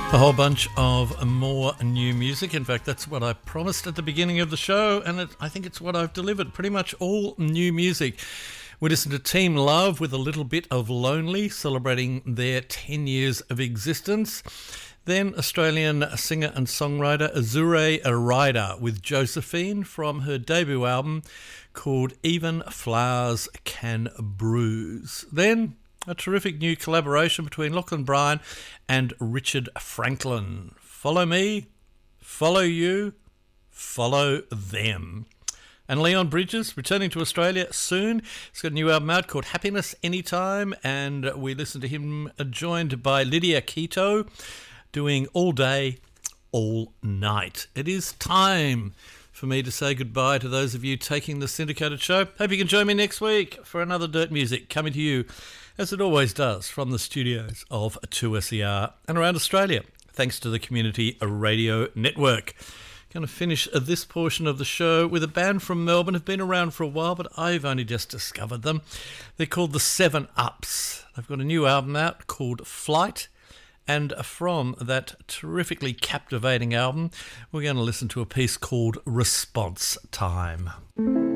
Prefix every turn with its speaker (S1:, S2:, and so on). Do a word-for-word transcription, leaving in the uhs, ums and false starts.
S1: A whole bunch of more new music. In fact, that's what I promised at the beginning of the show, and it, I think it's what I've delivered. Pretty much all new music. We listened to Team Love with a little bit of Lonely, celebrating their ten years of existence. Then Australian singer and songwriter Azure Arida with Josephine from her debut album called Even Flowers Can Bruise. Then a terrific new collaboration between Lachlan Bryan and Richard Franklin. Follow me, follow you, follow them. And Leon Bridges, returning to Australia soon. He's got a new album out called Happiness Anytime, and we listened to him joined by Lydia Keto, doing All Day, All Night. It is time for me to say goodbye to those of you taking the syndicated show. Hope you can join me next week for another Dirt Music coming to you, as it always does, from the studios of two S E R and around Australia, thanks to the Community Radio Network. Going to finish this portion of the show with a band from Melbourne. Have been around for a while, but I've only just discovered them. They're called the Seven Ups. They've got a new album out called Flight, and from that terrifically captivating album, we're going to listen to a piece called Response Time.